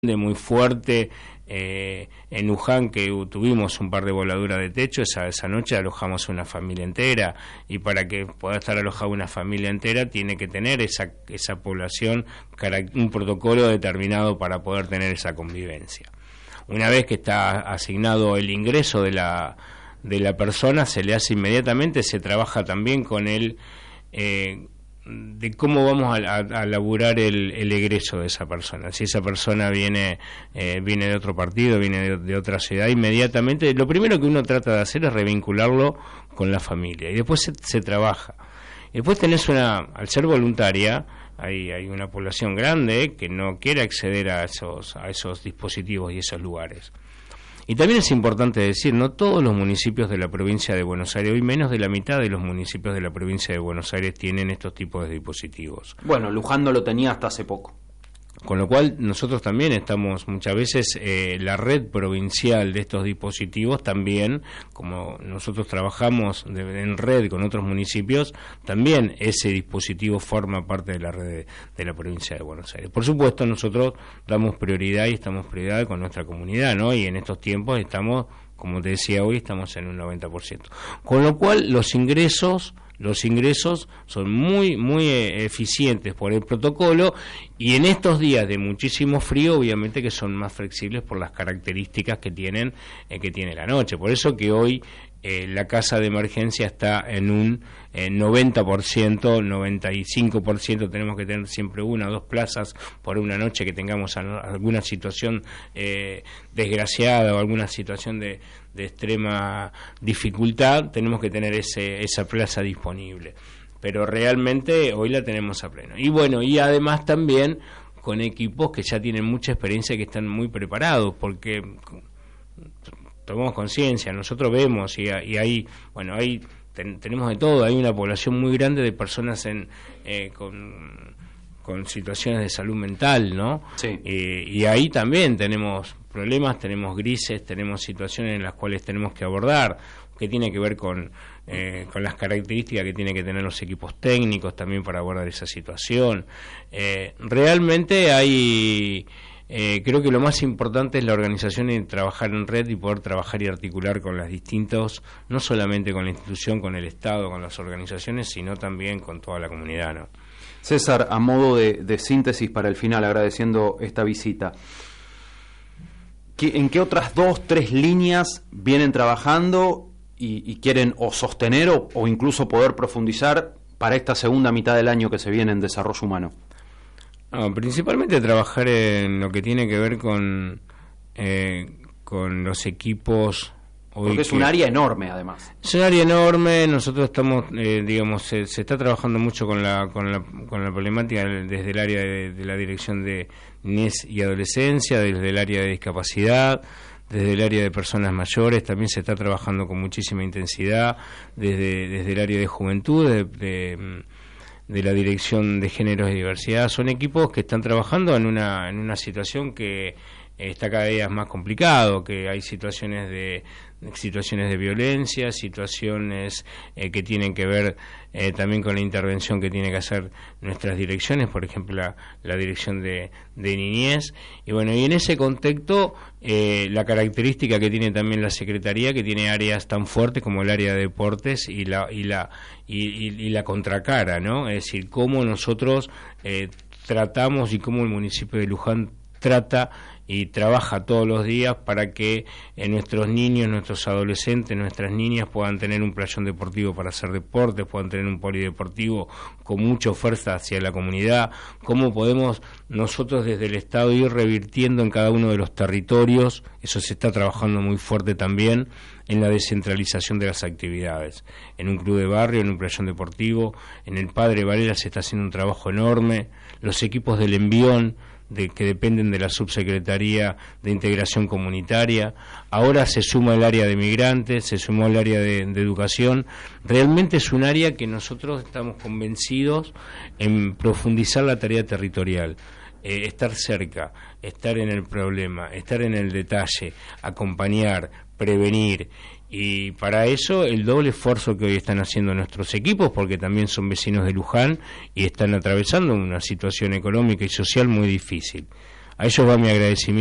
muy fuerte en Luján, que tuvimos un par de voladuras de techo. Esa noche alojamos una familia entera, y para que pueda estar alojada una familia entera tiene que tener esa población un protocolo determinado para poder tener esa convivencia. Una vez que está asignado el ingreso de la persona, se le hace inmediatamente, se trabaja también con él de cómo vamos a laburar el egreso de esa persona. Si esa persona viene de otro partido, viene de otra ciudad, inmediatamente lo primero que uno trata de hacer es revincularlo con la familia, y después se trabaja. Y después tenés al ser voluntaria, hay una población grande que no quiere acceder a esos dispositivos y esos lugares. Y también es importante decir, no todos los municipios de la provincia de Buenos Aires, hoy menos de la mitad de los municipios de la provincia de Buenos Aires tienen estos tipos de dispositivos. Bueno, Luján no lo tenía hasta hace poco. Con lo cual nosotros también estamos muchas veces, la red provincial de estos dispositivos también, como nosotros trabajamos en red con otros municipios, también ese dispositivo forma parte de la red de la provincia de Buenos Aires. Por supuesto, nosotros damos prioridad y estamos prioridad con nuestra comunidad, ¿no? Y en estos tiempos estamos, como te decía hoy, estamos en un 90%. Con lo cual los ingresos son muy eficientes por el protocolo, y en estos días de muchísimo frío obviamente que son más flexibles por las características que tiene la noche. Por eso que hoy la casa de emergencia está en un 90%, 95%. Tenemos que tener siempre 1 o 2 plazas por una noche que tengamos alguna situación desgraciada o alguna situación de extrema dificultad. Tenemos que tener esa plaza disponible, pero realmente hoy la tenemos a pleno. Y bueno, y además también con equipos que ya tienen mucha experiencia y que están muy preparados, porque tomamos conciencia, nosotros vemos y ahí, bueno, ahí tenemos de todo. Hay una población muy grande de personas con situaciones de salud mental, ¿no? Sí. Y ahí también tenemos problemas, tenemos grises, tenemos situaciones en las cuales tenemos que abordar, que tiene que ver con las características que tienen que tener los equipos técnicos también para abordar esa situación. Realmente hay... creo que lo más importante es la organización y trabajar en red y poder trabajar y articular con las distintos, no solamente con la institución, con el Estado, con las organizaciones, sino también con toda la comunidad, ¿no? César, a modo de síntesis para el final, agradeciendo esta visita, ¿en qué otras 2, 3 líneas vienen trabajando y quieren o sostener o incluso poder profundizar para esta segunda mitad del año que se viene en desarrollo humano? Principalmente trabajar en lo que tiene que ver con los equipos. Porque es un área enorme, además. Es un área enorme. Nosotros estamos, se está trabajando mucho con la problemática desde el área de la dirección de niñez y adolescencia, desde el área de discapacidad, desde el área de personas mayores. También se está trabajando con muchísima intensidad desde el área de juventud, de la Dirección de Géneros y Diversidad. Son equipos que están trabajando en una situación que está cada día más complicado, que hay situaciones de violencia, situaciones que tienen que ver también con la intervención que tiene que hacer nuestras direcciones, por ejemplo la dirección de niñez. Y bueno, y en ese contexto la característica que tiene también la Secretaría, que tiene áreas tan fuertes como el área de deportes y la contracara, ¿no? Es decir, cómo nosotros tratamos y cómo el municipio de Luján trata y trabaja todos los días para que nuestros niños, nuestros adolescentes, nuestras niñas puedan tener un playón deportivo para hacer deportes, puedan tener un polideportivo con mucha oferta hacia la comunidad. Cómo podemos nosotros desde el Estado ir revirtiendo en cada uno de los territorios. Eso se está trabajando muy fuerte también en la descentralización de las actividades, en un club de barrio, en un playón deportivo, en el Padre Varela se está haciendo un trabajo enorme, los equipos del Envión, que dependen de la Subsecretaría de Integración Comunitaria. Ahora se suma el área de migrantes, se sumó el área de educación. Realmente es un área que nosotros estamos convencidos en profundizar la tarea territorial, estar cerca, estar en el problema, estar en el detalle, acompañar, prevenir. Y para eso el doble esfuerzo que hoy están haciendo nuestros equipos, porque también son vecinos de Luján y están atravesando una situación económica y social muy difícil. A ellos va mi agradecimiento.